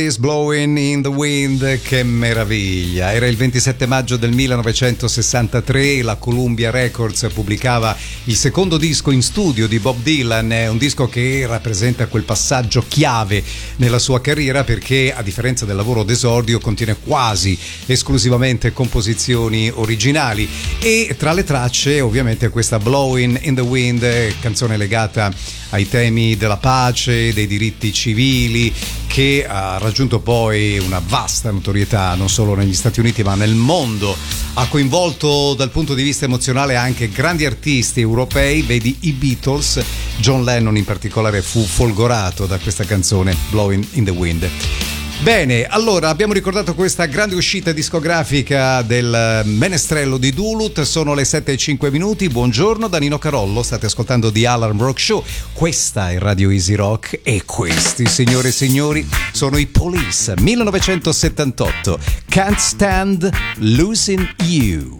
Is Blowing in the Wind, che meraviglia. Era il 27 maggio del 1963, la Columbia Records pubblicava il secondo disco in studio di Bob Dylan, un disco che rappresenta quel passaggio chiave nella sua carriera perché, a differenza del lavoro d'esordio, contiene quasi esclusivamente composizioni originali e tra le tracce ovviamente questa Blowing in the Wind, canzone legata ai temi della pace, dei diritti civili, che ha raggiunto poi una vasta notorietà non solo negli Stati Uniti ma nel mondo. Ha coinvolto dal punto di vista emozionale anche grandi artisti europei, vedi i Beatles. John Lennon in particolare fu folgorato da questa canzone Blowing in the Wind. Bene, allora abbiamo ricordato questa grande uscita discografica del menestrello di Duluth. Sono le 7:05. Buongiorno da Nino Carollo, state ascoltando The Alarm Rock Show. Questa è Radio Easy Rock e questi, signore e signori, sono i Police, 1978. Can't Stand Losing You.